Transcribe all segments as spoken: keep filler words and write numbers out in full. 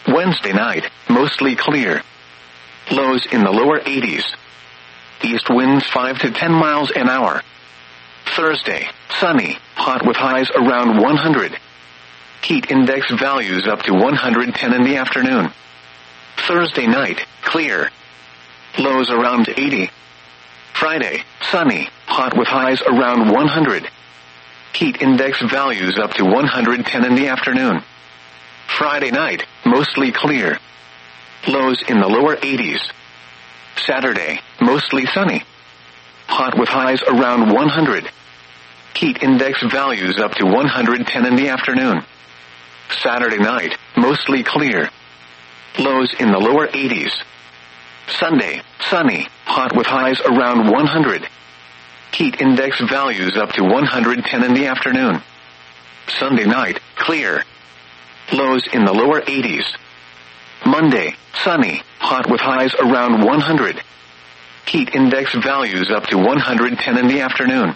Wednesday night, mostly clear. Lows in the lower eighties. East winds five to ten miles an hour. Thursday, sunny, hot with highs around one hundred. Heat index values up to one hundred ten in the afternoon. Thursday night, clear. Lows around eighty. Friday, sunny, hot with highs around one hundred. Heat index values up to one hundred ten in the afternoon. Friday night, mostly clear. Lows in the lower eighties. Saturday, mostly sunny. Hot with highs around one hundred. Heat index values up to one hundred ten in the afternoon. Saturday night, mostly clear. Lows in the lower eighties. Sunday, sunny, hot with highs around one hundred. Heat index values up to one hundred ten in the afternoon. Sunday night, clear. Lows in the lower eighties. Monday, sunny, hot with highs around one hundred. Heat index values up to one hundred ten in the afternoon.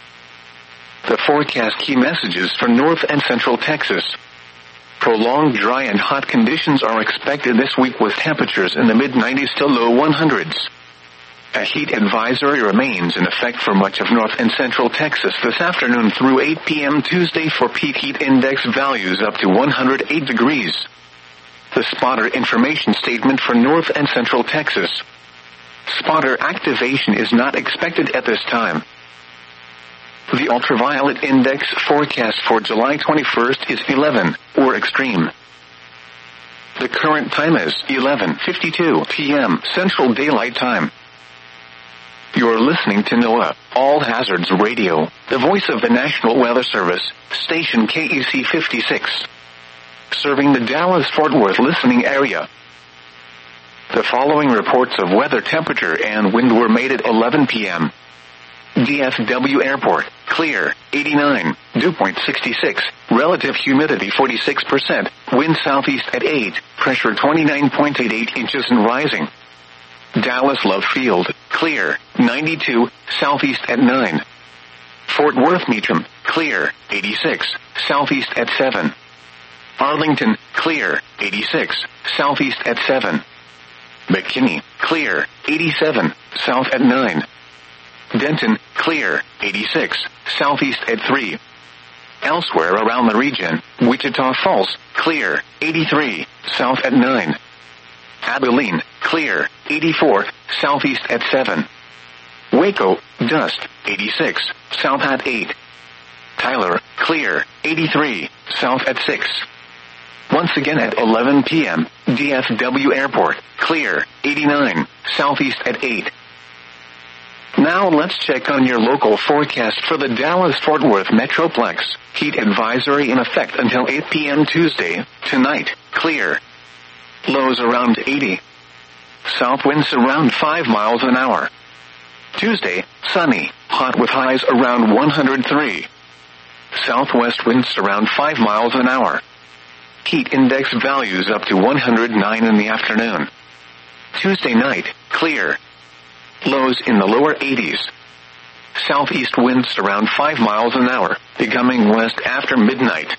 The forecast key messages for North and Central Texas. Prolonged dry and hot conditions are expected this week with temperatures in the mid nineties to low hundreds. A heat advisory remains in effect for much of North and Central Texas this afternoon through eight p.m. Tuesday for peak heat index values up to one hundred eight degrees. The spotter information statement for North and Central Texas. Spotter activation is not expected at this time. The ultraviolet index forecast for July twenty-first is eleven, or extreme. The current time is eleven fifty-two p.m. Central Daylight Time. You're listening to NOAA, All Hazards Radio, the voice of the National Weather Service, station K E C fifty-six. Serving the Dallas-Fort Worth listening area. The following reports of weather temperature and wind were made at eleven p.m. D F W Airport, clear, eighty-nine, dew point sixty-six, relative humidity forty-six percent, wind southeast at eight, pressure twenty-nine point eight eight inches and rising. Dallas Love Field, clear, ninety-two, southeast at nine. Fort Worth Meacham, clear, eighty-six, southeast at seven. Arlington, clear, eighty-six, southeast at seven. McKinney, clear, eighty-seven, south at nine. Denton, clear, eighty-six, southeast at three. Elsewhere around the region, Wichita Falls, clear, eighty-three, south at nine. Abilene, clear, eighty-four, southeast at seven. Waco, dust, eighty-six, south at eight. Tyler, clear, eighty-three, south at six. Once again at eleven p.m., D F W Airport, clear, eighty-nine, southeast at eight. Now let's check on your local forecast for the Dallas-Fort Worth Metroplex. Heat advisory in effect until eight p.m. Tuesday, tonight, clear. Lows around eighty. South winds around five miles an hour. Tuesday, sunny, hot with highs around one hundred three. Southwest winds around five miles an hour. Heat index values up to one hundred nine in the afternoon. Tuesday night, clear. Lows in the lower eighties. Southeast winds around five miles an hour, becoming west after midnight.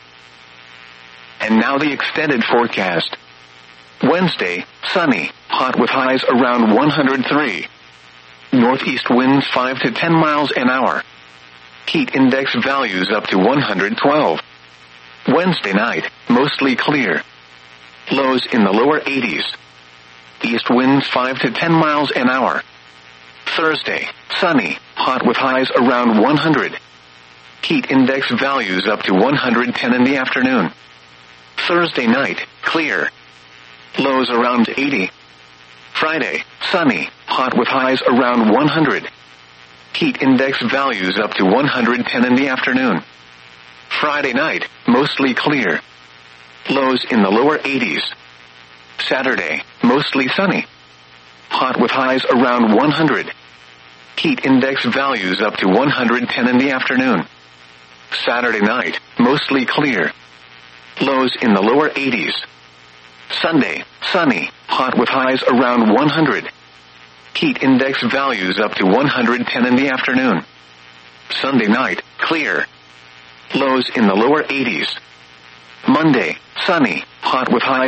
And now the extended forecast. Wednesday, sunny, hot with highs around one hundred three. Northeast winds five to ten miles an hour. Heat index values up to one hundred twelve. Wednesday night, mostly clear. Lows in the lower eighties. East winds five to ten miles an hour. Thursday, sunny, hot with highs around one hundred. Heat index values up to one hundred ten in the afternoon. Thursday night, clear. Lows around eighty. Friday, sunny, hot with highs around one hundred. Heat index values up to one hundred ten in the afternoon. Friday night, mostly clear. Lows in the lower eighties. Saturday, mostly sunny. Hot with highs around one hundred. Heat index values up to one hundred ten in the afternoon. Saturday night, mostly clear. Lows in the lower eighties. Sunday, sunny, hot with highs around one hundred. Heat index values up to one hundred ten in the afternoon. Sunday night, clear. Lows in the lower eighties. Monday, sunny, hot with highs